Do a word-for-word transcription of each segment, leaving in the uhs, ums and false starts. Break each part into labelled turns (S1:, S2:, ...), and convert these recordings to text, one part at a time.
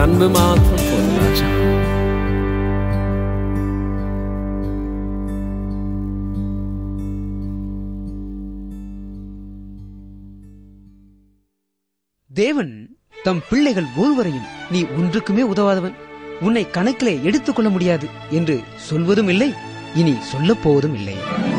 S1: அன்பு மாத்திரம் போதும் ராஜா.
S2: தேவன் தம் பிள்ளைகள் ஒருவரையும் நீ ஒன்றுக்குமே உதவாதவன், உன்னை கணக்கிலே எடுத்துக் கொள்ள முடியாது என்று சொல்வதும் இல்லை, இனி சொல்லப் போவதும் இல்லை.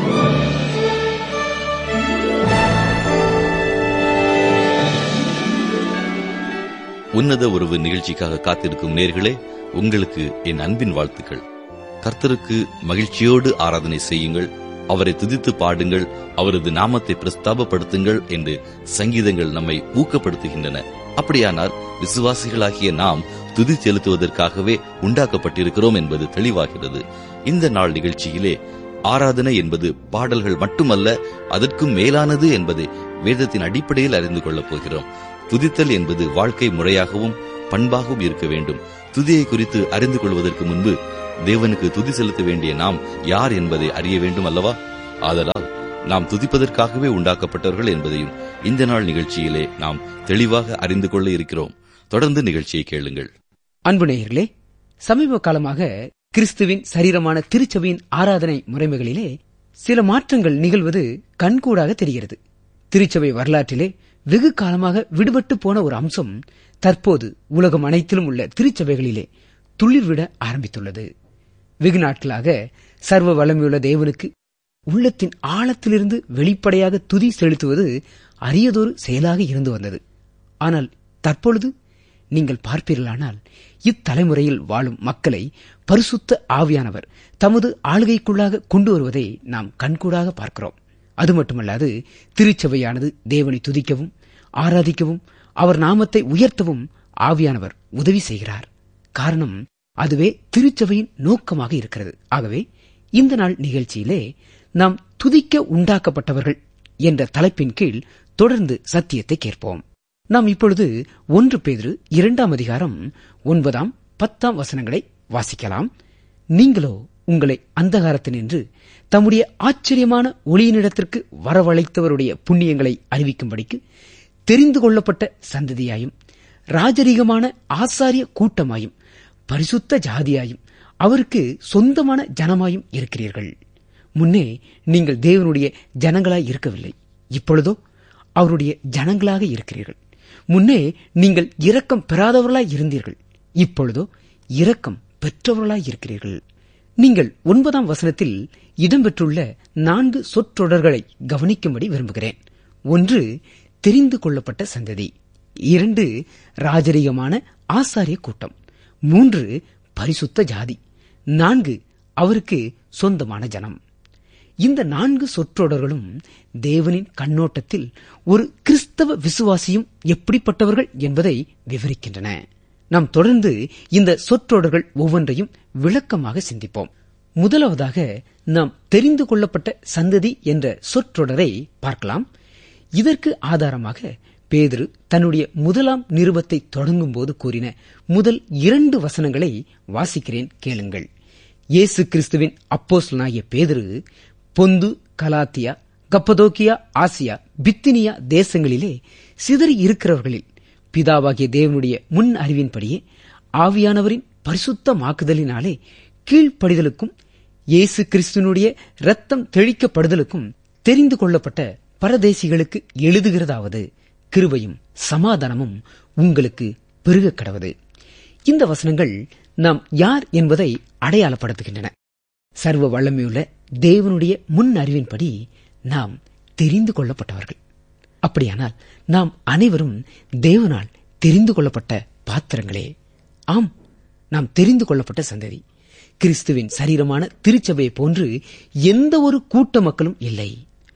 S3: உன்னத உறவு நிகழ்ச்சிக்காக காத்திருக்கும் நேயர்களே, உங்களுக்கு என் அன்பின் வாழ்த்துக்கள். கர்த்தருக்கு மகிழ்ச்சியோடு ஆராதனை செய்யுங்கள், அவரை துதித்து பாடுங்கள், அவரது நாமத்தை பிரஸ்தாபப்படுத்துங்கள் என்று சங்கீதங்கள் நம்மை ஊக்கப்படுத்துகின்றன. அப்படியானால் விசுவாசிகளாகிய நாம் துதி செலுத்துவதற்காகவே உண்டாக்கப்பட்டிருக்கிறோம் என்பது தெளிவாகிறது. இந்த நாள் நிகழ்ச்சியிலே ஆராதனை என்பது பாடல்கள் மட்டுமல்ல, அதற்கும் மேலானது என்பதை வேதத்தின் அடிப்படையில் அறிந்து கொள்ளப் போகிறோம். துதித்தல் என்பது வாழ்க்கை முறையாகவும் பண்பாகவும் இருக்க வேண்டும். துதியை குறித்து அறிந்து கொள்வதற்கு முன்பு தேவனுக்கு துதி செலுத்த வேண்டிய நாம் யார் என்பதை அறிய வேண்டும் அல்லவா? ஆதலால் நாம் துதிப்பதற்காகவே உண்டாக்கப்பட்டவர்கள் என்பதையும் இந்த நாள் நிகழ்ச்சியிலே நாம் தெளிவாக அறிந்து கொள்ள இருக்கிறோம். தொடர்ந்து நிகழ்ச்சியை கேளுங்கள்.
S2: அன்பு நேயர்களே, சமீப காலமாக கிறிஸ்துவின் சரீரமான திருச்சபையின் ஆராதனை முறைமைகளிலே சில மாற்றங்கள் நிகழ்வது கண்கூடாக தெரிகிறது. திருச்சபை வரலாற்றிலே வெகு காலமாக விடுபட்டு போன ஒரு அம்சம் தற்போது உலகம் அனைத்திலும் உள்ள திருச்சபைகளிலே துளிர்விட ஆரம்பித்துள்ளது. வெகு நாட்களாக சர்வ வல்லமையுள்ள தேவனுக்கு உள்ளத்தின் ஆழத்திலிருந்து வெளிப்படையாக துதி செலுத்துவது அரியதொரு செயலாக இருந்து வந்தது. ஆனால் தற்பொழுது நீங்கள் பார்ப்பீர்களானால் இத்தலைமுறையில் வாழும் மக்களை பரிசுத்த ஆவியானவர் தமது ஆளுகைக்குள்ளாக கொண்டு வருவதை நாம் கண்கூடாக பார்க்கிறோம். அது மட்டுமல்லாது திருச்சபையானது தேவனை துதிக்கவும் ஆராதிக்கவும் அவர் நாமத்தை உயர்த்தவும் ஆவியானவர் உதவி செய்கிறார். காரணம், அதுவே திருச்சபையின் நோக்கமாக இருக்கிறது. ஆகவே இந்த நாள் நிகழ்ச்சியிலே நாம் துதிக்க உண்டாக்கப்பட்டவர்கள் என்ற தலைப்பின் கீழ் தொடர்ந்து சத்தியத்தை கேட்போம். நாம் இப்பொழுது ஒன்று பேதுரு இரண்டாம் அதிகாரம் ஒன்பதாம் பத்தாம் வசனங்களை வாசிக்கலாம். நீங்களோ உங்களை அந்தகாரத்தினின்று தம்முடைய ஆச்சரியமான ஒளியினிடத்திற்கு வரவழைத்தவருடைய புண்ணியங்களை அறிவிக்கும்படிக்கு தெரிந்து கொள்ளப்பட்ட சந்ததியாயும் ராஜரீகமான ஆசாரிய கூட்டமாயும் பரிசுத்த ஜாதியாயும் அவருக்கு சொந்தமான ஜனமாயும் இருக்கிறீர்கள். முன்னே நீங்கள் தேவனுடைய ஜனங்களாய் இருக்கவில்லை, இப்பொழுதோ அவருடைய ஜனங்களாக இருக்கிறீர்கள். முன்னே நீங்கள் இரக்கம் பெறாதவர்களாய் இருந்தீர்கள், இப்பொழுதோ இரக்கம் பெற்றவர்களாய் இருக்கிறீர்கள். நீங்கள் ஒன்பதாம் வசனத்தில் இடம்பெற்றுள்ள நான்கு சொற்றொடர்களை கவனிக்கும்படி விரும்புகிறேன். ஒன்று, தெரிந்து கொள்ளப்பட்ட சந்ததி. இரண்டு, ராஜரீகமான ஆசாரிய கூட்டம். மூன்று, பரிசுத்த ஜாதி. நான்கு, அவருக்கு சொந்தமான ஜனம். இந்த நான்கு சொற்றொடர்களும் தேவனின் கண்ணோட்டத்தில் ஒரு கிறிஸ்தவ விசுவாசியும் எப்படிப்பட்டவர்கள் என்பதை விவரிக்கின்றன. நாம் தொடர்ந்து இந்த சொற்றொடர்கள் ஒவ்வொன்றையும் விளக்கமாக சிந்திப்போம். முதலாவதாக நாம் தெரிந்து கொள்ளப்பட்ட சந்ததி என்ற சொற்றொடரை பார்க்கலாம். இதற்கு ஆதாரமாக பேதுரு தன்னுடைய முதலாம் நிருபத்தை தொடங்கும் போது கூறின முதல் இரண்டு வசனங்களை வாசிக்கிறேன், கேளுங்கள். இயேசு கிறிஸ்துவின் அப்போஸ்தலனாகிய பேதுரு பொந்து, கலாத்தியா, கப்பதோக்கியா, ஆசியா, பித்தினியா தேசங்களிலே சிதறி இருக்கிறவர்களில் பிதாவாகிய தேவனுடைய முன் அறிவின்படியே ஆவியானவரின் பரிசுத்தமாக்குதலினாலே கீழ்ப்படிதலுக்கும் இயேசு கிறிஸ்துவனுடைய இரத்தம் தெளிக்கப்படுதலுக்கும் தெரிந்து கொள்ளப்பட்ட பரதேசிகளுக்கு எழுதுகிறதாவது, கிருபையும் சமாதானமும் உங்களுக்கு பெருக கடவது. இந்த வசனங்கள் நாம் யார் என்பதை அடையாளப்படுத்துகின்றன. சர்வ வல்லமையுள்ள தேவனுடைய முன் அறிவின்படி நாம் தெரிந்து கொள்ளப்பட்டவர்கள். அப்படியானால் நாம் அனைவரும் தேவனால் தெரிந்து கொள்ளப்பட்ட பாத்திரங்களே. ஆம், நாம் தெரிந்து கொள்ளப்பட்ட சந்ததி. கிறிஸ்துவின் சரீரமான திருச்சபையை போன்று எந்த ஒரு கூட்ட மக்களும் இல்லை.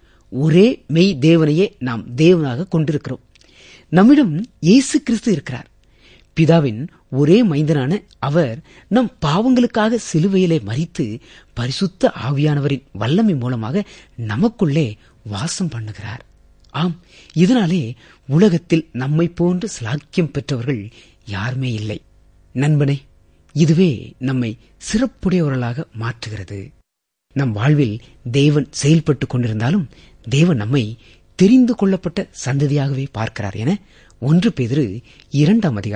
S2: ஒரே மெய் தேவனையே நாம் தேவனாக கொண்டிருக்கிறோம். நம்மிடம் இயேசு கிறிஸ்து இருக்கிறார். பிதாவின் ஒரே மைந்தனான அவர் நம் பாவங்களுக்காக சிலுவையிலே மரித்து பரிசுத்த ஆவியானவரின் வல்லமை மூலமாக நமக்குள்ளே வாசம் பண்ணுகிறார். ஆம், இதனாலே உலகத்தில் நம்மை போன்று சிலாக்கியம் பெற்றவர்கள் யாருமே இல்லை. நண்பனே, இதுவே நம்மை சிறப்புடையவர்களாக மாற்றுகிறது. நம் வாழ்வில் தேவன் செயல்பட்டுக் கொண்டிருந்தாலும் தேவன் நம்மை தெரிந்து கொள்ளப்பட்ட சந்ததியாகவே பார்க்கிறார் என ஒன்று பேதுரு இரண்டாம் அதிகாரம்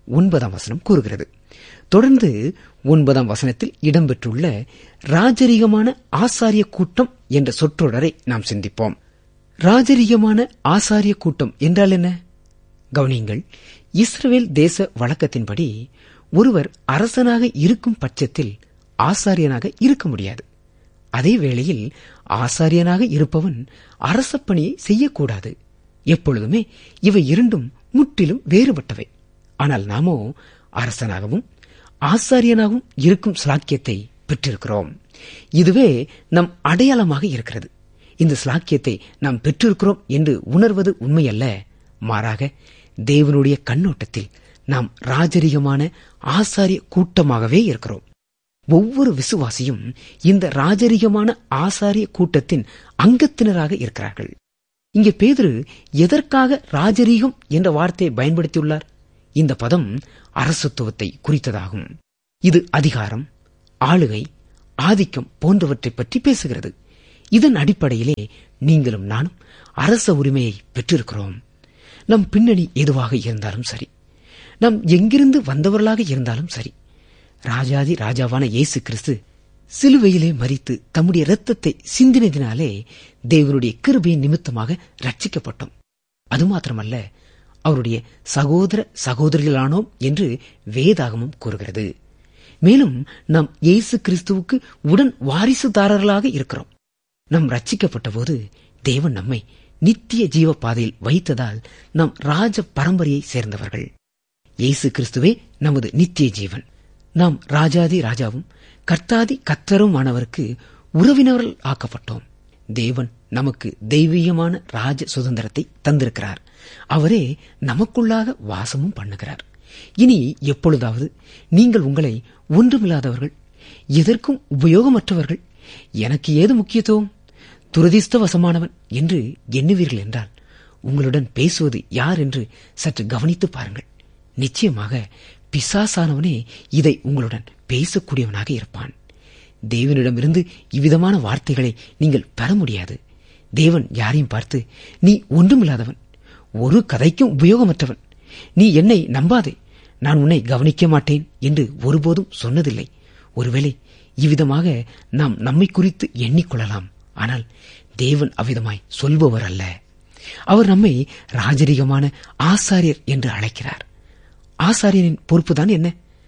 S2: ஒன்பதாம் வசனம் கூறுகிறது. தொடர்ந்து ஒன்பதாம் வசனத்தில் இடம்பெற்றுள்ள ராஜரீகமான ஆசாரிய கூட்டம் என்ற சொற்றொடரை நாம் சிந்திப்போம். ராஜரீகமான ஆசாரிய கூட்டம் என்றால் என்ன? கவனியுங்கள். இஸ்ரவேல் தேச வழக்கத்தின்படி ஒருவர் அரசனாக இருக்கும் பட்சத்தில் ஆசாரியனாக இருக்க முடியாது. அதே வேளையில் ஆசாரியனாக இருப்பவன் அரச பணியை செய்யக்கூடாது. எப்பொழுதுமே இவை இரண்டும் முற்றிலும் வேறுபட்டவை. ஆனால் நாமோ அரசனாகவும் ஆசாரியனாகவும் இருக்கும் ஸ்லாக்கியத்தை பெற்றிருக்கிறோம். இதுவே நம் அடையாளமாக இருக்கிறது. இந்த ஸ்லாக்கியத்தை நாம் பெற்றிருக்கிறோம் என்று உணர்வது உண்மையல்ல, மாறாக தேவனுடைய கண்ணோட்டத்தில் நாம் ராஜரீகமான ஆசாரிய கூட்டமாகவே இருக்கிறோம். ஒவ்வொரு விசுவாசியும் இந்த ராஜரீகமான ஆசாரிய கூட்டத்தின் அங்கத்தினராக இருக்கிறார்கள். இங்கே பேதுரு எதற்காக ராஜரீகம் என்ற வார்த்தையை பயன்படுத்தியுள்ளார்? இந்த பதம் அரசத்துவத்தை குறித்ததாகும். இது அதிகாரம், ஆளுகை, ஆதிக்கம் போன்றவற்றை பற்றி பேசுகிறது. இதன் அடிப்படையிலே நீங்களும் நானும் அரச உரிமையை பெற்றிருக்கிறோம். நம் பின்னணி எதுவாக இருந்தாலும் சரி, நாம் எங்கிருந்து வந்தவர்களாக இருந்தாலும் சரி, ராஜாதி ராஜாவான இயேசு கிறிஸ்து சிலுவையிலே மரித்து தம்முடைய இரத்தத்தை சிந்தினதினாலே தேவனுடைய கிருபையின் நிமித்தமாக ரட்சிக்கப்பட்டோம். அது மாத்திரமல்ல, அவருடைய சகோதர சகோதரிகளானோம் என்று வேதாகமும் கூறுகிறது. மேலும் நாம் இயேசு கிறிஸ்துவுக்கு உடன் வாரிசுதாரர்களாக இருக்கிறோம். நாம் ரட்சிக்கப்பட்ட போது தேவன் நம்மை நித்திய ஜீவ பாதையில் வைத்ததால் நாம் ராஜ பரம்பரையை சேர்ந்தவர்கள். இயேசு கிறிஸ்துவே நமது நித்திய ஜீவன். நாம் ராஜாதி ராஜாவும் கர்த்தாதி கர்த்தருமானவருக்கு உறவினர்கள் ஆக்கப்பட்டோம். தேவன் நமக்கு தெய்வீகமான ராஜ சுதந்திரத்தை தந்திருக்கிறார். அவரே நமக்குள்ளாக வாசமும் பண்ணுகிறார். இனி எப்பொழுதாவது நீங்கள் உங்களை ஒன்றுமில்லாதவர்கள், எதற்கும் உபயோகமற்றவர்கள், எனக்கு ஏது முக்கியத்துவம், துரதிர்ஷ்டவசமானவன் என்று எண்ணுவீர்கள் என்றால் உங்களுடன் பேசுவது யார் என்று சற்று கவனித்து பாருங்கள். நிச்சயமாக பிசாசானவனே இதை உங்களுடன் பேசக்கூடியவனாக இருப்பான். தேவனிடமிருந்து இவ்விதமான வார்த்தைகளை நீங்கள் பெற முடியாது. தேவன் யாரையும் பார்த்து, நீ ஒன்றுமில்லாதவன், ஒரு கதைக்கும் உபயோகமற்றவன், நீ என்னை நம்பாதே, நான் உன்னை கவனிக்க மாட்டேன் என்று ஒருபோதும் சொன்னதில்லை. ஒருவேளை இவ்விதமாக நாம் நம்மை குறித்து எண்ணிக்கொள்ளலாம். ஆனால் தேவன் அவ்விதமாய் சொல்பவர் அல்ல. அவர் நம்மை ராஜரீகமான ஆசாரியர் என்று அழைக்கிறார். ஆசாரியனின் பொறுப்புதான் என்ன?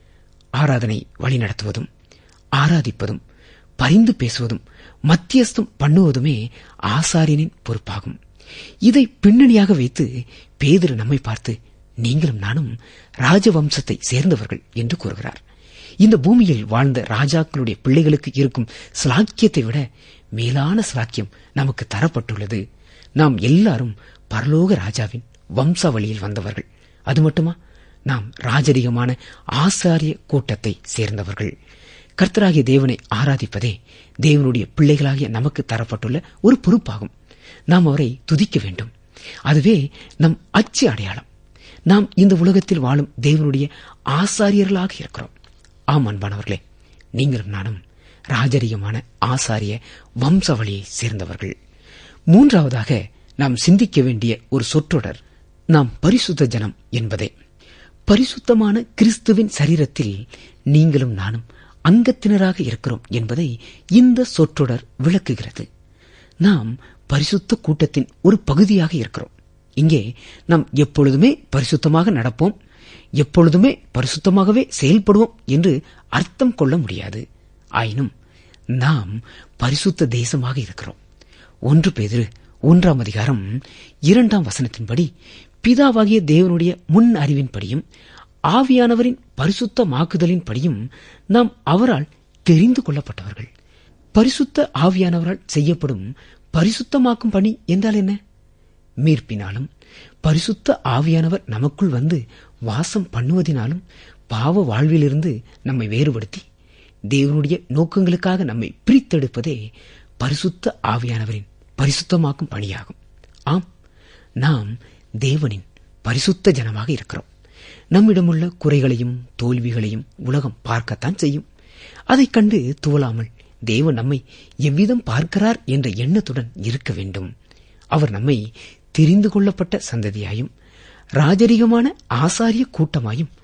S2: ஆராதனை வழிநடத்துவதும், ஆராதிப்பதும், பரிந்து பேசுவதும், மத்தியஸ்தம் பண்ணுவதுமே ஆசாரியனின் பொறுப்பாகும். இதை பின்னணியாக வைத்து பேதுரு நம்மை பார்த்து, நீங்களும் நானும் ராஜவம்சத்தை சேர்ந்தவர்கள் என்று கூறுகிறார். இந்த பூமியில் வாழ்ந்த ராஜாக்களுடைய பிள்ளைகளுக்கு இருக்கும் ஸ்லாக்கியத்தை விட மேலான ஸ்லாக்கியம் நமக்கு தரப்பட்டுள்ளது. நாம் எல்லாரும் பரலோக ராஜாவின் வம்சாவளியில் வந்தவர்கள். அது மட்டுமா, நாம் ராஜரீகமான ஆசாரிய கூட்டத்தை சேர்ந்தவர்கள். கர்த்தராகிய தேவனை ஆராதிப்பதே தேவனுடைய பிள்ளைகளாகிய நமக்கு தரப்பட்டுள்ள ஒரு பொறுப்பாகும். நாம் அவரை துதிக்க வேண்டும். அதுவே நம் அச்சு அடையாளம். நாம் இந்த உலகத்தில் வாழும் தேவனுடைய ஆசாரியர்களாக இருக்கிறோம். ஆம் அன்பானவர்களே, நீங்களும் நானும் ராஜரீகமான ஆசாரிய வம்சாவளியை சேர்ந்தவர்கள். மூன்றாவதாக நாம் சிந்திக்க வேண்டிய ஒரு சொற்றொடர் நாம் பரிசுத்த ஜனம் என்பதே. பரிசுத்தமான கிறிஸ்துவின் சரீரத்தில் நீங்களும் நானும் அங்கத்தினராக இருக்கிறோம் என்பதை இந்த சொற்றொடர் விளக்குகிறது. நாம் பரிசுத்த கூட்டத்தின் ஒரு பகுதியாக இருக்கிறோம். இங்கே நாம் எப்பொழுதுமே பரிசுத்தமாக நடப்போம், எப்பொழுதுமே பரிசுத்தமாகவே செயல்படுவோம் என்று அர்த்தம் கொள்ள முடியாது. ஆயினும் நாம் பரிசுத்த தேசமாக இருக்கிறோம். ஒன்று பேதுரு ஒன்றாம் அதிகாரம் இரண்டாம் வசனத்தின்படி, பிதாவாகிய தேவனுடைய முன் அறிவின்படியும் ஆவியானவரின் பரிசுத்தமாக்குதலின் படியும் நாம் அவரால் தெரிந்து கொள்ளப்பட்டவர்கள். பரிசுத்த ஆவியானவரால் செய்யப்படும் பரிசுத்தமாக்கும் பணி என்றால் என்ன? மீட்பினாலும் பரிசுத்த ஆவியானவர் நமக்குள் வந்து வாசம் பண்ணுவதினாலும் பாவ வாழ்விலிருந்து நம்மை வேறுபடுத்தி தேவனுடைய நோக்கங்களுக்காக நம்மை பிரித்தெடுப்பதே பரிசுத்த ஆவியானவரின் பரிசுத்தமாக்கும் பணியாகும். ஆம், நாம் தேவனின் பரிசுத்த ஜனமாக இருக்கிறோம். நம்மிடமுள்ள குறைகளையும் தோல்விகளையும் உலகம் பார்க்கத்தான் செய்யும். அதைக் கண்டு துவலாமல் தேவன் நம்மை எவ்விதம் பார்க்கிறார் என்ற எண்ணத்துடன் இருக்க வேண்டும். அவர் நம்மை தெரிந்து கொள்ளப்பட்ட சந்ததியாயும் ராஜரீகமான ஆசாரிய கூட்டமாயும்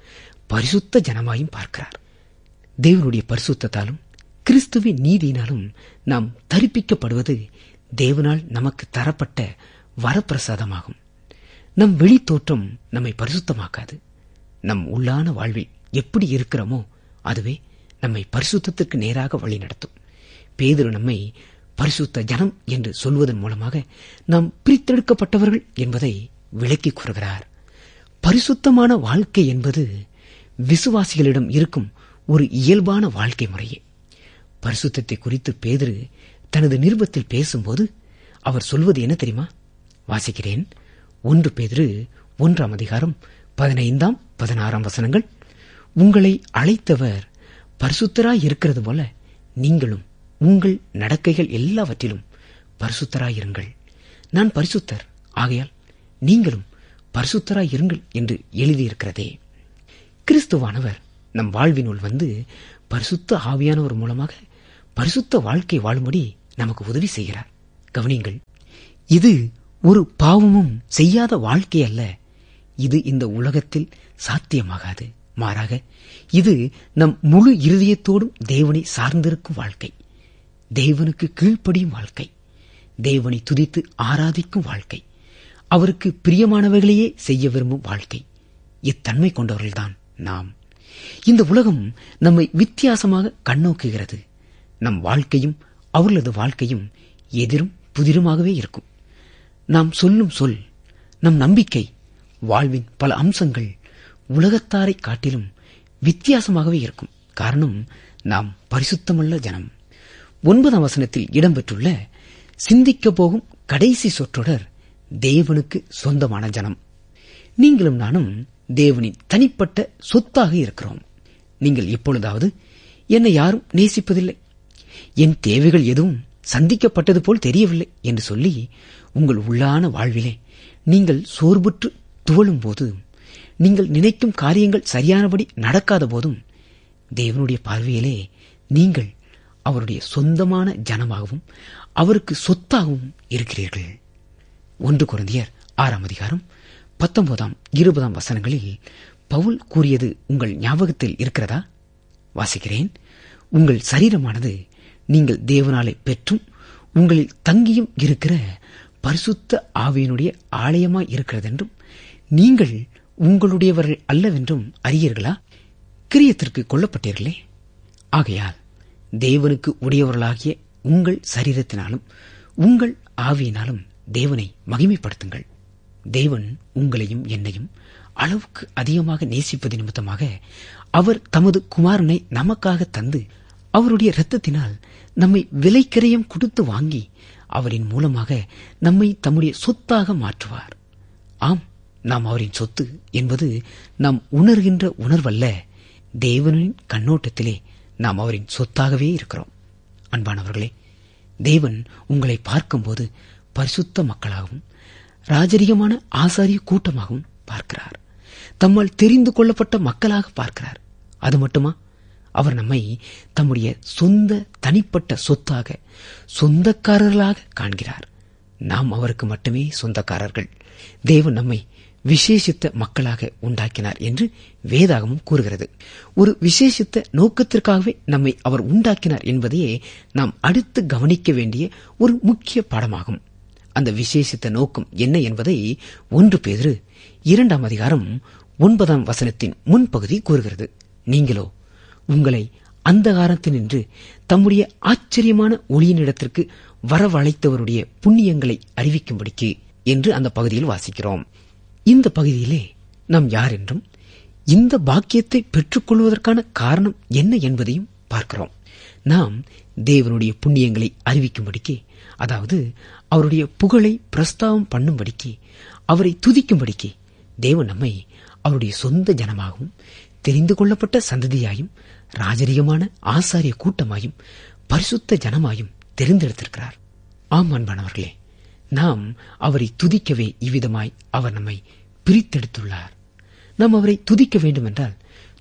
S2: பரிசுத்த ஜனமாயும் பார்க்கிறார். தேவனுடைய பரிசுத்தத்தாலும் கிறிஸ்துவின் நீதியினாலும் நாம் தரிப்பிக்கப்படுவது தேவனால் நமக்கு தரப்பட்ட வரப்பிரசாதமாகும். நம் வெளி தோற்றம் நம்மை பரிசுத்தமாக்காது. நம் உள்ளான வாழ்வில் எப்படி இருக்கிறோமோ அதுவே நம்மை பரிசுத்தத்திற்கு நேராக வழிநடத்தும். பேதுரு நம்மை பரிசுத்த ஜனம் என்று சொல்வதன் மூலமாக நாம் பிரித்தெடுக்கப்பட்டவர்கள் என்பதை விளக்கி கூறுகிறார். பரிசுத்தமான வாழ்க்கை என்பது விசுவாசிகளிடம் இருக்கும் ஒரு இயல்பான வாழ்க்கை முறையே. பரிசுத்தத்தை குறித்து பேதுரு தனது நிருபத்தில் பேசும்போது அவர் சொல்வது என்ன தெரியுமா? வாசிக்கிறேன். ஒன்று பேதுரு ஒன்றாம் அதிகாரம் பதினைந்தாம் பதினாறாம் வசனங்கள். உங்களை அழைத்தவர் பரிசுத்தராய் இருக்கிறது போல நீங்களும் உங்கள் நடக்கைகள் எல்லாவற்றிலும் பரிசுத்தராயிருங்கள். நான் பரிசுத்தர், ஆகையால் நீங்களும் பரிசுத்தராய் இருங்கள் என்று எழுதியிருக்கிறதே. கிறிஸ்துவானவர் நம் வாழ்வினுள் வந்து பரிசுத்த ஆவியானவர் மூலமாக பரிசுத்த வாழ்க்கை வாழும்படி நமக்கு உதவி செய்கிறார். கவனியுங்கள், இது ஒரு பாவமும் செய்யாத வாழ்க்கை அல்ல. இது இந்த உலகத்தில் சாத்தியமாகாது. மாறாக இது நம் முழு இருதயத்தோடும் தேவனை சார்ந்திருக்கும் வாழ்க்கை, தேவனுக்கு கீழ்ப்படியும் வாழ்க்கை, தேவனை துதித்து ஆராதிக்கும் வாழ்க்கை, அவருக்கு பிரியமானவைகளையே செய்ய விரும்பும் வாழ்க்கை. இத்தன்மை கொண்டவர்கள்தான் நாம். இந்த உலகம் நம்மை வித்தியாசமாக கண்ணோக்குகிறது. நம் வாழ்க்கையும் அவர்களது வாழ்க்கையும் எதிரும் புதிருமாகவே இருக்கும். நாம் சொல்லும் சொல், நம் நம்பிக்கை, வாழ்வின் பல அம்சங்கள் உலகத்தாரை காட்டிலும் வித்தியாசமாகவே இருக்கும். காரணம், நாம் பரிசுத்தமுள்ள ஜனம். ஒன்பதாம் வசனத்தில் இடம்பெற்றுள்ள சிந்திக்க போகும் கடைசி சொற்றொடர் தேவனுக்கு சொந்தமான ஜனம். நீங்களும் நானும் தேவனின் தனிப்பட்ட சொத்தாக இருக்கிறோம். நீங்கள் எப்பொழுதாவது என்னை யாரும் நேசிப்பதில்லை, என் தேவைகள் எதுவும் சந்திக்கப்பட்டது போல் தெரியவில்லை என்று சொல்லி உங்கள் உள்ளான வாழ்விலே நீங்கள் சோர்வுற்று துவளும் போது, நீங்கள் நினைக்கும் காரியங்கள் சரியானபடி நடக்காத போதும் தேவனுடைய பார்வையிலே நீங்கள் அவருடைய சொந்தமான ஜனமாகவும் அவருக்கு சொத்தாகவும் இருக்கிறீர்கள். ஒன்று கொரிந்தியர் ஆறாம் அதிகாரம் பத்தொன்பதாம் இருபதாம் வசனங்களில் பவுல் கூறியது உங்கள் ஞாபகத்தில் இருக்கிறதா? வாசிக்கிறேன். உங்கள் சரீரமானது நீங்கள் தேவனாலே பெற்றும் உங்களில் தங்கியும் இருக்கிற பரிசுத்த ஆவியினுடைய ஆலயமாய் இருக்கிறதென்றும் நீங்கள் உங்களுடையவர்கள் அல்லவென்றும் அறியீர்களா? கிரியத்திற்கு கொல்லப்பட்டீர்களே. ஆகையால் தேவனுக்கு உடையவர்களாகிய உங்கள் சரீரத்தினாலும் உங்கள் ஆவியினாலும் தேவனை மகிமைப்படுத்துங்கள். தேவன் உங்களையும் என்னையும் அளவுக்கு அதிகமாக நேசிப்பது நிமித்தமாக அவர் தமது குமாரனை நமக்காக தந்து அவருடைய இரத்தத்தினால் நம்மை விலைக்கிரயம் கொடுத்து வாங்கி அவரின் மூலமாக நம்மை தம்முடைய சொத்தாக மாற்றுவார். ஆம், நாம் அவரின் சொத்து என்பது நாம் உணர்கின்ற உணர்வல்ல. தேவனின் கண்ணோட்டத்திலே நாம் அவரின் சொத்தாகவே இருக்கிறோம். அன்பானவர்களே, தேவன் உங்களை பார்க்கும்போது பரிசுத்த மக்களாகவும் ராஜரீகமான ஆசாரிய கூட்டமாகவும் பார்க்கிறார். தம்மால் தெரிந்து கொள்ளப்பட்ட மக்களாக பார்க்கிறார். அது மட்டுமா, அவர் நம்மை தம்முடைய சொந்த தனிப்பட்ட சொத்தாக, சொந்தக்காரர்களாக காண்கிறார். நாம் அவருக்கு மட்டுமே சொந்தக்காரர்கள். தேவன் நம்மை விசேஷித்த மக்களாக உண்டாக்கினார் என்று வேதாகமும் கூறுகிறது. ஒரு விசேஷித்த நோக்கத்திற்காகவே நம்மை அவர் உண்டாக்கினார் என்பதையே நாம் அடுத்து கவனிக்க வேண்டிய ஒரு முக்கிய பாடமாகும். அந்த விசேஷித்த நோக்கம் என்ன என்பதை ஒன்று பேதுரு இரண்டாம் அதிகாரம் ஒன்பதாம் வசனத்தின் முன்பகுதி கூறுகிறது. நீங்களோ உங்களை அந்தகாரத்தினின்று தம்முடைய ஆச்சரியமான ஒளியினிடத்திற்கு வரவழைத்தவருடைய புண்ணியங்களை அறிவிக்கும்படிக்கு என்று அந்த பகுதியில் வாசிக்கிறோம். இந்த பகுதியிலே நாம் யார் என்றும் இந்த பாக்கியத்தை பெற்றுக் கொள்வதற்கான காரணம் என்ன என்பதையும் பார்க்கிறோம். நாம் தேவனுடைய புண்ணியங்களை அறிவிக்கும்படிக்கு, அதாவது அவருடைய புகழை பிரஸ்தாபம் பண்ணும்படிக்கு, அவரை துதிக்கும்படிக்கு தேவன் நம்மை அவருடைய சொந்த ஜனமாகவும் தெரிந்து கொள்ளப்பட்ட சந்ததியாயும் ராஜரீகமான ஆசாரிய கூட்டமாயும் பரிசுத்த ஜனமாயும் தெரிந்தெடுத்திருக்கிறார். ஆம் அன்பானவர்களே, நாம் அவரை துதிக்கவே இவ்விதமாய் அவர் நம்மை பிரித்தெடுத்துள்ளார். நாம் அவரை துதிக்க வேண்டுமென்றால்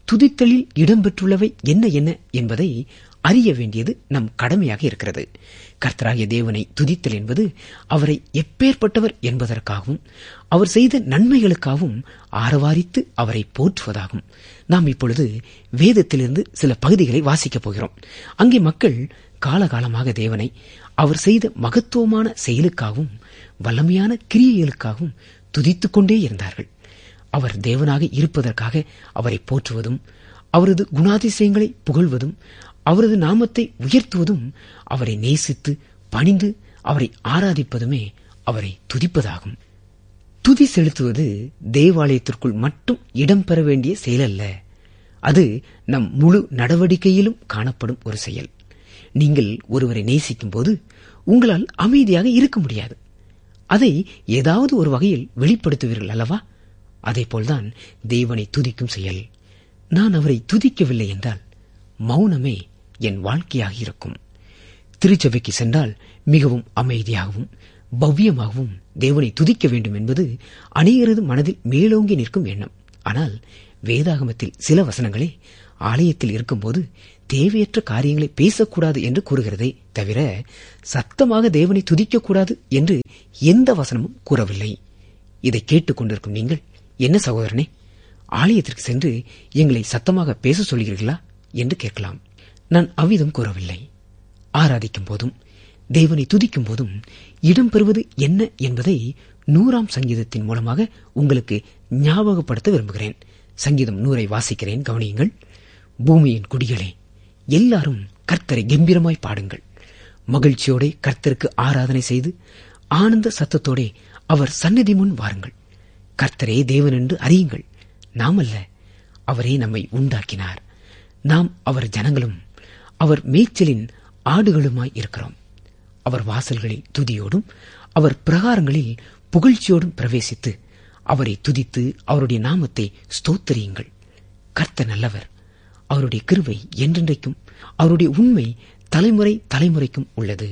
S2: துதித்தலில் இடம்பெற்றுள்ளவை என்ன என்ன என்பதை அறிய வேண்டியது நம் கடமையாக இருக்கிறது. கர்த்தராகிய தேவனை துதித்தல் என்பது அவரை எப்பேற்பட்டவர் என்பதற்காகவும் அவர் செய்த நன்மைகளுக்காகவும் ஆரவாரித்து அவரை போற்றுவதாகும். நாம் இப்பொழுது வேதத்திலிருந்து சில பகுதிகளை வாசிக்கப் போகிறோம். அங்கே மக்கள் காலகாலமாக தேவனை அவர் செய்த மகத்துவமான செயலுக்காகவும் வல்லமையான கிரியைகளுக்காகவும் துதித்துக் கொண்டே இருந்தார்கள். அவர் தேவனாக இருப்பதற்காக அவரை போற்றுவதும், அவரது குணாதிசயங்களை புகழ்வதும், அவரது நாமத்தை உயர்த்துவதும், அவரை நேசித்து பணிந்து அவரை ஆராதிப்பதுமே அவரை துதிப்பதாகும். துதி செலுத்துவது தேவாலயத்திற்குள் மட்டும் இடம்பெற வேண்டிய செயல் அல்ல. அது நம் முழு நடவடிக்கையிலும் காணப்படும் ஒரு செயல். நீங்கள் ஒருவரை நேசிக்கும் போது உங்களால் அமைதியாக இருக்க முடியாது. அதை ஏதாவது ஒரு வகையில் வெளிப்படுத்துவீர்கள் அல்லவா? அதேபோல்தான் தேவனை துதிக்கும் செயல். நான் அவரை துதிக்கவில்லை என்றால் மௌனமே என் வாழ்க்கையாக இருக்கும். திருச்சபைக்கு சென்றால் மிகவும் அமைதியாகவும் பவ்யமாகவும் தேவனை துதிக்க வேண்டும் என்பது அநேகரது மனதில் மேலோங்கி நிற்கும் எண்ணம். ஆனால் வேதாகமத்தில் சில வசனங்களே ஆலயத்தில் இருக்கும்போது தேவையற்ற காரியங்களை பேசக்கூடாது என்று கூறுகிறதே தவிர சத்தமாக தேவனை துதிக்கக்கூடாது என்று எந்த வசனமும் கூறவில்லை. இதை கேட்டுக் கொண்டிருக்கும் நீங்கள், என்ன சகோதரனே, ஆலயத்திற்கு சென்று எங்களை சத்தமாக பேச சொல்கிறீர்களா என்று கேட்கலாம். நான் அவ்விதம் கூறவில்லை. ஆராதிக்கும் போதும் தேவனை துதிக்கும் போதும் இடம்பெறுவது என்ன என்பதை நூறாம் சங்கீதத்தின் மூலமாக உங்களுக்கு ஞாபகப்படுத்த விரும்புகிறேன். சங்கீதம் நூறை வாசிக்கிறேன், கவனியுங்கள். பூமியின் குடிகளே, எல்லாரும் கர்த்தரை கம்பீரமாய் பாடுங்கள். மகிழ்ச்சியோட கர்த்தருக்கு ஆராதனை செய்து ஆனந்த சத்தத்தோட அவர் சந்நிதி முன் வாருங்கள். கர்த்தரே தேவன் என்று அறியுங்கள். நாம் அல்ல, அவரே நம்மை உண்டாக்கினார். நாம் அவர் ஜனங்களும் அவர் மேய்ச்சலின் ஆடுகளுமாய் இருக்கிறோம். அவர் வாசல்களில் துதியோடும் அவர் பிரகாரங்களில் புகழ்ச்சியோடும் பிரவேசித்து அவரை துதித்து அவருடைய நாமத்தை ஸ்தோத்திரியுங்கள். கர்த்தர் நல்லவர், அவருடைய கிருபை என்றென்றைக்கும், அவருடைய உண்மை தலைமுறை தலைமுறைக்கும் உள்ளது.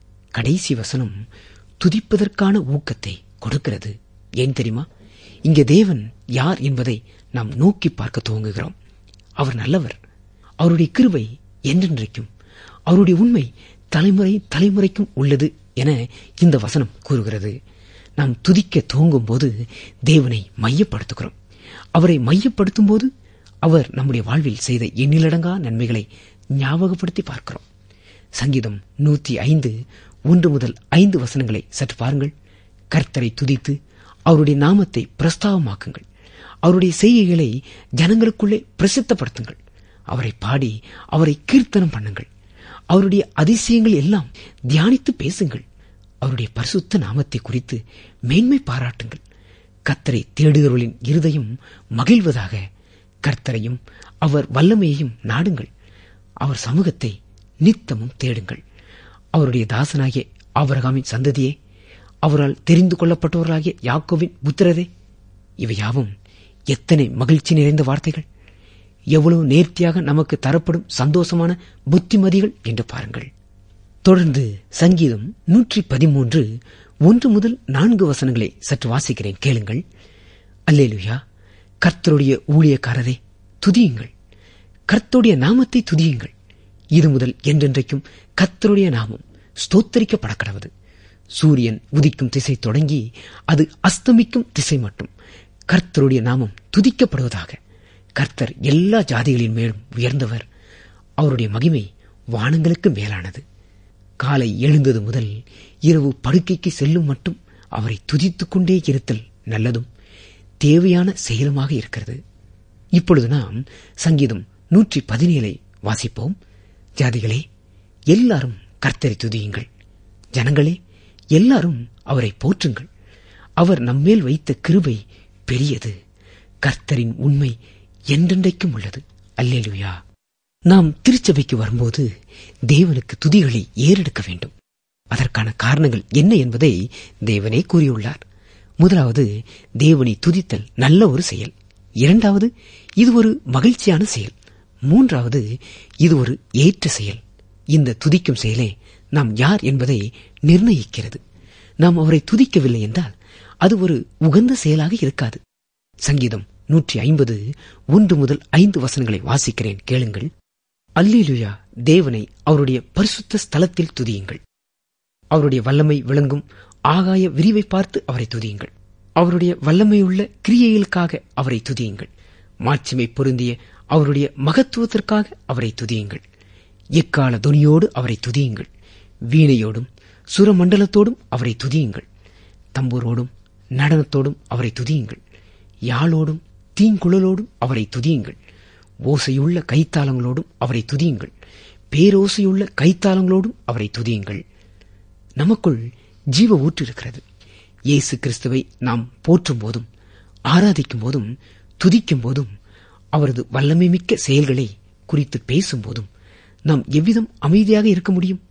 S2: கடைசி வசனம் துதிப்பதற்கான ஊக்கத்தை கொடுக்கிறது. ஏன் தெரியுமா? இங்கே தேவன் யார் என்பதை நாம் நோக்கி பார்க்க துவங்குகிறோம். அவர் நல்லவர், அவருடைய கிருபை என்றென்றைக்கும், அவருடைய உண்மை தலைமுறை தலைமுறைக்கும் உள்ளது என இந்த வசனம் கூறுகிறது. நாம் துதிக்க துவங்கும் போது தேவனை மையப்படுத்துகிறோம். அவரை மையப்படுத்தும் போது அவர் நம்முடைய வாழ்வில் செய்த எண்ணிலடங்கா நன்மைகளை ஞாபகப்படுத்தி பார்க்கிறோம். சங்கீதம் நூற்றி ஐந்து ஒன்று முதல் ஐந்து வசனங்களை சற்று பாருங்கள். கர்த்தரை துதித்து அவருடைய நாமத்தை பிரஸ்தாபமாக்குங்கள். அவருடைய செய்கைகளை ஜனங்களுக்குள்ளே பிரசித்தப்படுத்துங்கள். அவரை பாடி அவரை கீர்த்தனம் பண்ணுங்கள். அவருடைய அதிசயங்கள் எல்லாம் தியானித்து பேசுங்கள். அவருடைய பரிசுத்த நாமத்தை குறித்து மேன்மை பாராட்டுங்கள். கர்த்தரை தேடுகிறவர்களின் இருதயம் மகிழ்வதாக. கர்த்தரையும் அவர் வல்லமையையும் நாடுங்கள். அவர் சமூகத்தை நித்தமும் தேடுங்கள். அவருடைய தாசனாகிய ஆபிரகாமின் சந்ததியே, அவரால் தெரிந்து கொள்ளப்பட்டவர்களாகிய யாக்கோபின் புத்திரரே, இவையாவும் எத்தனை மகிழ்ச்சி நிறைந்த வார்த்தைகள்! எவ்வளவு நேர்த்தியாக நமக்கு தரப்படும் சந்தோஷமான புத்திமதிகள் என்று பாருங்கள். தொடர்ந்து சங்கீதம் நூற்றி பதிமூன்று ஒன்று முதல் நான்கு வசனங்களை சற்று வாசிக்கிறேன், கேளுங்கள். அல்லேலூயா! கர்த்தருடைய ஊழியக்காரரே, துதியுங்கள். கர்த்தருடைய நாமத்தை துதியுங்கள். இது முதல் என்றென்றைக்கும் கர்த்தருடைய நாமம் ஸ்தோத்தரிக்கப்பட கடவது. சூரியன் உதிக்கும் திசை தொடங்கி அது அஸ்தமிக்கும் திசை மட்டும் கர்த்தருடைய நாமம் துதிக்கப்படுவதாக. கர்த்தர் எல்லா ஜாதிகளின் மேலும் உயர்ந்தவர். அவருடைய மகிமை வானங்களுக்கு மேலானது. காலை எழுந்தது முதல் இரவு படுக்கைக்கு செல்லும் மட்டும் அவரை துதித்துக் கொண்டே இருத்தல் நல்லதும் தேவையான செயலுமாக இருக்கிறது. இப்பொழுது நாம் சங்கீதம் நூற்றி பதினேழை வாசிப்போம். ஜாதிகளே, எல்லாரும் கர்த்தரை துதியுங்கள். ஜனங்களே, எல்லாரும் அவரை போற்றுங்கள். அவர் நம்மேல் வைத்த கிருபை பெரியது. கர்த்தரின் உண்மை என்றென்றைக்கும் உள்ளது. அல்லேலூயா! நாம் திருச்சபைக்கு வரும்போது தேவனுக்கு துதிகளை ஏறெடுக்க வேண்டும். அதற்கான காரணங்கள் என்ன என்பதை தேவனே கூறியுள்ளார். முதலாவது, தேவனை துதித்தல் நல்ல ஒரு செயல். இரண்டாவது, இது ஒரு மகிழ்ச்சியான செயல். மூன்றாவது, இது ஒரு ஏற்ற செயல். இந்த துதிக்கும் செயலே நாம் யார் என்பதை நிர்ணயிக்கிறது. நாம் அவரை துதிக்கவில்லை என்றால் அது ஒரு உகந்த செயலாக இருக்காது. சங்கீதம் நூற்றி ஐம்பது ஒன்று முதல் ஐந்து வசனங்களை வாசிக்கிறேன், கேளுங்கள். அல்லேலூயா, தேவனை அவருடைய பரிசுத்த ஸ்தலத்தில் துதியுங்கள். அவருடைய வல்லமை விளங்கும் ஆகாய விரிவை பார்த்து அவரை துதியுங்கள். அவருடைய வல்லமையுள்ள கிரியைகளுக்காக அவரை துதியுங்கள். மாட்சிமை பொருந்திய அவருடைய மகத்துவத்திற்காக அவரை துதியுங்கள். எக்கால துணியோடு அவரை துதியுங்கள். வீணையோடும் சுரமண்டலத்தோடும் அவரை துதியுங்கள். தம்பூரோடும் நடனத்தோடும் அவரை துதியுங்கள். யாழோடும் தீங்குழலோடும் அவரை துதியுங்கள். ஓசையுள்ள கைத்தாளங்களோடும் அவரை துதியுங்கள். பேரோசையுள்ள கைத்தாளங்களோடும் அவரை துதியுங்கள். நமக்குள் ஜீவ ஊற்று இருக்கிறது. இயேசு கிறிஸ்துவை நாம் போற்றும் போதும் ஆராதிக்கும் போதும் துதிக்கும் போதும் அவரது வல்லமை மிக்க செயல்களை குறித்து பேசும் போதும் நாம் எவ்விதம் அமைதியாக இருக்க முடியும்?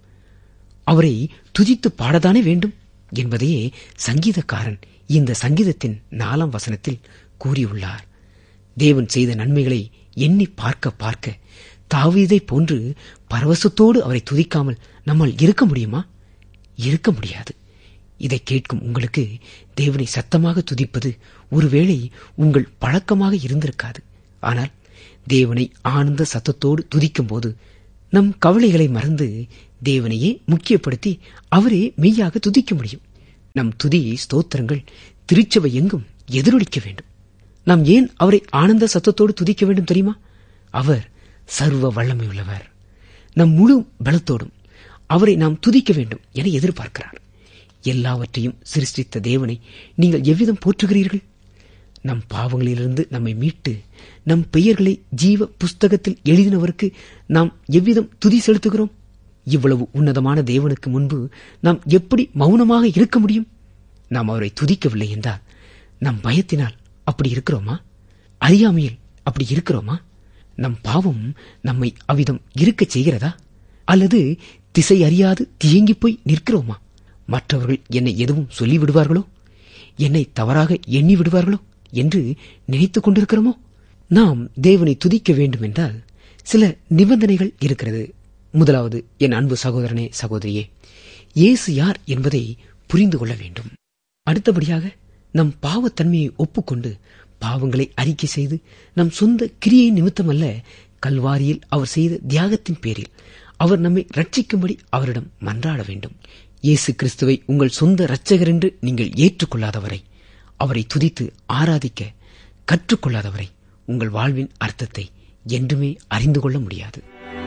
S2: அவரை துதித்து பாடத்தானே வேண்டும் என்பதையே சங்கீதக்காரன் இந்த சங்கீதத்தின் நாலாம் வசனத்தில் கூறியுள்ளார். தேவன் செய்த நன்மைகளை எண்ணி பார்க்க பார்க்க தாவீதை போன்று பரவசத்தோடு அவரை துதிக்காமல் நம்மால் இருக்க முடியுமா? இருக்க முடியாது. இதை கேட்கும் உங்களுக்கு தேவனை சத்தமாக துதிப்பது ஒருவேளை உங்கள் பழக்கமாக இருந்திருக்காது. ஆனால் தேவனை ஆனந்த சத்தத்தோடு துதிக்கும் போது நம் கவலைகளை மறந்து தேவனையே முக்கியப்படுத்தி அவரே மெய்யாக துதிக்க முடியும். நம் துதியை ஸ்தோத்திரங்கள் திருச்சபை எங்கும் எதிரொலிக்க வேண்டும். நாம் ஏன் அவரை ஆனந்த சத்தத்தோடு துதிக்க வேண்டும் தெரியுமா? அவர் சர்வ வல்லமையுள்ளவர். நம் முழு பலத்தோடும் அவரை நாம் துதிக்க வேண்டும் என எதிர்பார்க்கிறார். எல்லாவற்றையும் சிருஷ்டித்த தேவனை நீங்கள் எவ்விதம் போற்றுகிறீர்கள்? நம் பாவங்களிலிருந்து நம்மை மீட்டு நம் பெயர்களை ஜீவ புஸ்தகத்தில் எழுதினவருக்கு நாம் எவ்விதம் துதி செலுத்துகிறோம்? இவ்வளவு உன்னதமான தேவனுக்கு முன்பு நாம் எப்படி மௌனமாக இருக்க முடியும்? நாம் அவரை துதிக்கவில்லை என்றால் நம் பயத்தினால் அப்படி இருக்கிறோமா? அறியாமையில் அப்படி இருக்கிறோமா? நம் பாவம் நம்மை அவ்விதம் இருக்க செய்கிறதா? அல்லது திசை அறியாது தியங்கி போய் நிற்கிறோமா? மற்றவர்கள் என்னை எதுவும் சொல்லிவிடுவார்களோ, என்னை தவறாக எண்ணி விடுவார்களோ என்று நினைத்துக் கொண்டிருக்கிறோமோ? நாம் தேவனை துதிக்க வேண்டும் என்றால் சில நிபந்தனைகள் இருக்கிறது. முதலாவது, என் அன்பு சகோதரனே சகோதரியே, இயேசு யார் என்பதை புரிந்து கொள்ள வேண்டும். அடுத்தபடியாக நம் பாவத்தன்மையை ஒப்புக்கொண்டு பாவங்களை அறிக்கை செய்து நம் சொந்த கிரியை நிமித்தமல்ல, கல்வாரியில் அவர் செய்த தியாகத்தின் பேரில் அவர் நம்மை ரட்சிக்கும்படி அவரிடம் மன்றாட வேண்டும். இயேசு கிறிஸ்துவை உங்கள் சொந்த இரட்சகர் என்று நீங்கள் ஏற்றுக்கொள்ளாதவரை, அவரை துதித்து ஆராதிக்க கற்றுக்கொள்ளாதவரை உங்கள் வாழ்வின் அர்த்தத்தை என்றுமே அறிந்து கொள்ள முடியாது.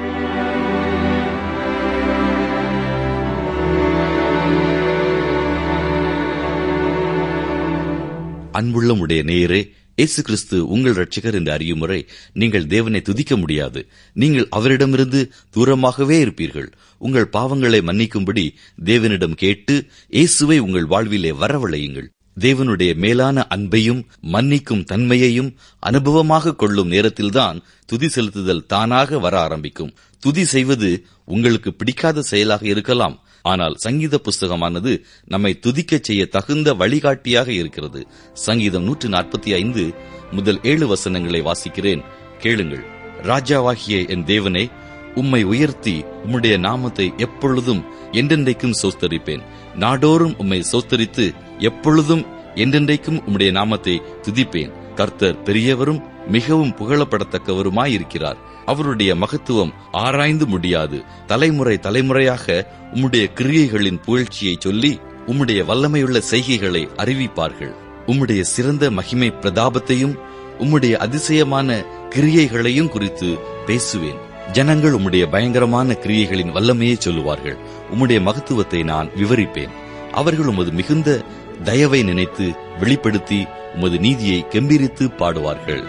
S3: அன்புள்ள உடைய நேயரே, இயேசு கிறிஸ்து உங்கள் இரட்சகர் என்று அறியும் முறை நீங்கள் தேவனை துதிக்க முடியாது. நீங்கள் அவரிடமிருந்து தூரமாகவே இருப்பீர்கள். உங்கள் பாவங்களை மன்னிக்கும்படி தேவனிடம் கேட்டு இயேசுவை உங்கள் வாழ்விலே வரவழையுங்கள். தேவனுடைய மேலான அன்பையும் மன்னிக்கும் தன்மையையும் அனுபவமாக கொள்ளும் நேரத்தில்தான் துதி செலுத்துதல் தானாக வர ஆரம்பிக்கும். துதி செய்வது உங்களுக்கு பிடிக்காத செயலாக இருக்கலாம். ஆனால் சங்கீத புஸ்தகமானது நம்மை துதிக்க செய்ய தகுந்த வழிகாட்டியாக இருக்கிறது. சங்கீதம் நூற்று நாற்பத்தி ஐந்து முதல் ஏழு வசனங்களை வாசிக்கிறேன், கேளுங்கள். ராஜாவாகிய என் தேவனே, உம்மை உயர்த்தி உம்முடைய நாமத்தை எப்பொழுதும் என்றென்றைக்கும் சோஸ்தரிப்பேன். நாடோறும் உம்மை சோஸ்தரித்து எப்பொழுதும் என்றென்றைக்கும் உம்முடைய நாமத்தை துதிப்பேன். கர்த்தர் பெரியவரும் மிகவும் புகழப்படத்தக்கவருமாயிருக்கிறார். அவருடைய மகத்துவம் ஆராய்ந்து முடியாது. தலைமுறை தலைமுறையாக உம்முடைய கிரியைகளின் புகழ்ச்சியை சொல்லி உம்முடைய வல்லமையுள்ள செய்கைகளை அறிவிப்பார்கள். உம்முடைய சிறந்த மகிமை பிரதாபத்தையும் உம்முடைய அதிசயமான கிரியைகளையும் குறித்து பேசுவேன். ஜனங்கள் உம்முடைய பயங்கரமான கிரியைகளின் வல்லமையை சொல்லுவார்கள். உம்முடைய மகத்துவத்தை நான் விவரிப்பேன். அவர்கள் உமது மிகுந்த தயவை நினைத்து வெளிப்படுத்தி உமது நீதியை கெம்பீரித்து பாடுவார்கள்.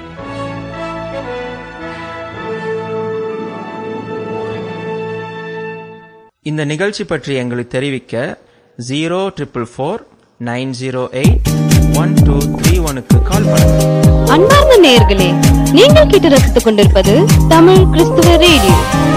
S1: இந்த நிகழ்ச்சி பற்றி எங்களுக்கு தெரிவிக்க zero triple four nine zero eight one two three ஒனுக்கு கால் பண்ணுங்க.
S4: அன்பார்ந்த நேயர்களே, நீங்கள் கேட்டு ரசித்துக் கொண்டிருப்பது தமிழ் கிறிஸ்துவ ரேடியோ.